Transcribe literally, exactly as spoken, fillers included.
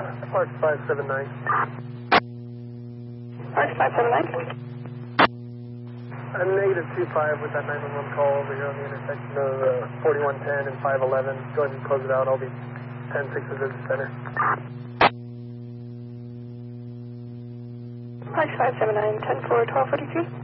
Park five seven nine. Park five seven nine. I'm negative two five with that nine one one call over here on the intersection of uh, forty-one ten and five eleven. Go ahead and close it out. I'll be ten six at the center. Park five seven nine, ten four, twelve forty-two.